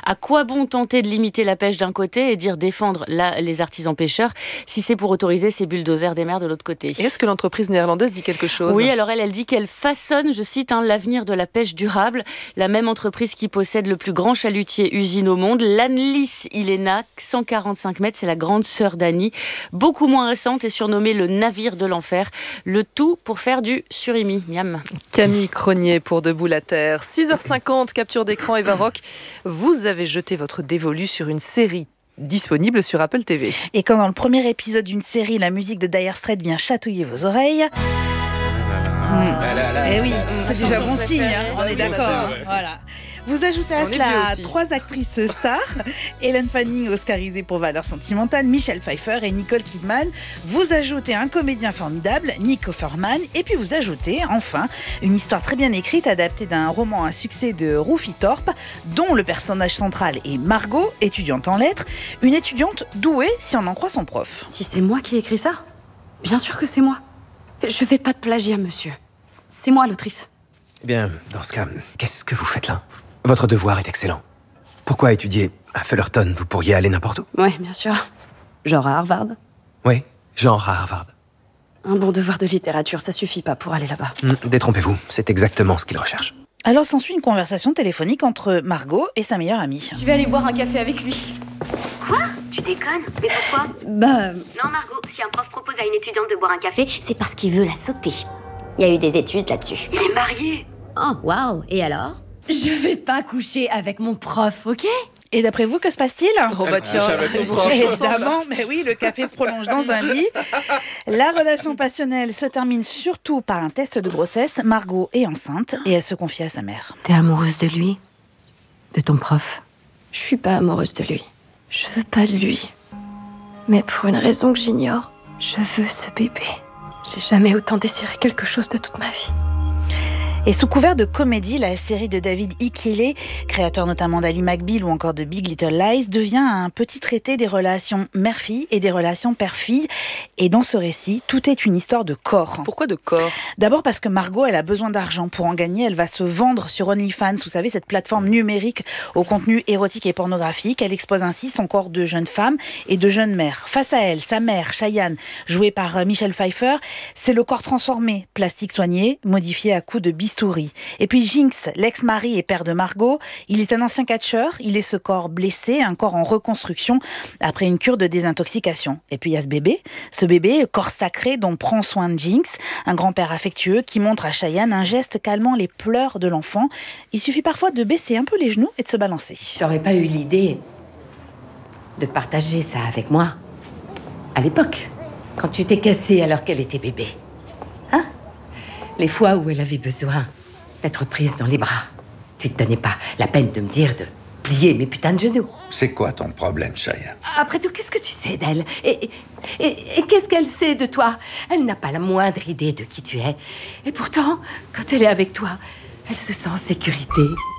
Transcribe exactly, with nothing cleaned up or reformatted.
À quoi bon tenter de limiter la pêche d'un côté et dire défendre la, les artisans pêcheurs si c'est pour autoriser ces bulldozers des mers de l'autre côté? Et est-ce que l'entreprise néerlandaise dit quelque chose? Oui, alors elle, elle dit qu'elle façonne, je cite, hein, l'avenir de la pêche durable. La même entreprise qui possède le plus grand chalutier usine au monde, l'Anlis Ilena, cent quarante-cinq mètres, c'est la grande sœur d'Annie, beaucoup moins récente et surnommée le navire de l'enfer. Le tout pour faire du surimi. Miam. Camille Cronier pour Debout la Terre. six heures cinquante, capture d'écran Eva Rock. Vous avez jeté votre dévolu sur une série disponible sur Apple T V. Et quand dans le premier épisode d'une série, la musique de Dire Straits vient chatouiller vos oreilles... Mmh. Eh oui, c'est déjà bon signe, hein, on est d'accord. Voilà. Vous ajoutez à cela trois actrices stars, Ellen Fanning, oscarisée pour Valeurs sentimentales, Michelle Pfeiffer et Nicole Kidman. Vous ajoutez un comédien formidable, Nick Offerman, et puis vous ajoutez enfin une histoire très bien écrite, adaptée d'un roman à succès de Rufi Thorpe, dont le personnage central est Margot, étudiante en lettres, une étudiante douée si on en croit son prof. Si c'est moi qui ai écrit ça, bien sûr que c'est moi. Je fais pas de plagiat, monsieur. C'est moi l'autrice. Eh bien, dans ce cas, qu'est-ce que vous faites là? Votre devoir est excellent. Pourquoi étudier à Fullerton? Vous pourriez aller n'importe où. Oui, bien sûr. Genre à Harvard. Oui, genre à Harvard. Un bon devoir de littérature, ça suffit pas pour aller là-bas. Hum, détrompez-vous, c'est exactement ce qu'il recherche. Alors s'ensuit une conversation téléphonique entre Margot et sa meilleure amie. Je vais aller boire un café avec lui. Quoi? Tu déconnes? Mais pourquoi? Bah... Non, Margot, si un prof propose à une étudiante de boire un café, c'est parce qu'il veut la sauter. Il y a eu des études là-dessus. Il est marié. Oh, waouh. Et alors? Je vais pas coucher avec mon prof, ok? Et d'après vous, que se passe-t-il? Oh bah tiens, évidemment, mais oui, le café se prolonge dans un lit. La relation passionnelle se termine surtout par un test de grossesse. Margot est enceinte et elle se confie à sa mère. T'es amoureuse de lui? De ton prof? Je suis pas amoureuse de lui. Je veux pas de lui. Mais pour une raison que j'ignore, je veux ce bébé. J'ai jamais autant désiré quelque chose de toute ma vie. Et sous couvert de comédie, la série de David E. Kelley, créateur notamment d'Ally McBeal ou encore de Big Little Lies, devient un petit traité des relations mère-fille et des relations père-fille. Et dans ce récit, tout est une histoire de corps. Pourquoi de corps? D'abord parce que Margot, elle a besoin d'argent. Pour en gagner, elle va se vendre sur OnlyFans, vous savez, cette plateforme numérique au contenu érotique et pornographique. Elle expose ainsi son corps de jeune femme et de jeune mère. Face à elle, sa mère, Cheyenne, jouée par Michelle Pfeiffer, c'est le corps transformé, plastique soigné, modifié à coups de bistouri. Et puis Jinx, l'ex-mari et père de Margot, il est un ancien catcheur, il est ce corps blessé, un corps en reconstruction après une cure de désintoxication. Et puis il y a ce bébé, ce bébé, corps sacré dont prend soin de Jinx, un grand-père affectueux qui montre à Cheyenne un geste calmant les pleurs de l'enfant. Il suffit parfois de baisser un peu les genoux et de se balancer. T'aurais pas eu l'idée de partager ça avec moi à l'époque, quand tu t'es cassée alors qu'elle était bébé? Hein? Les fois où elle avait besoin d'être prise dans les bras, tu te donnais pas la peine de me dire de plier mes putains de genoux. C'est quoi ton problème, Cheyenne? Après tout, qu'est-ce que tu sais d'elle? Et, et, et qu'est-ce qu'elle sait de toi? Elle n'a pas la moindre idée de qui tu es. Et pourtant, quand elle est avec toi, elle se sent en sécurité.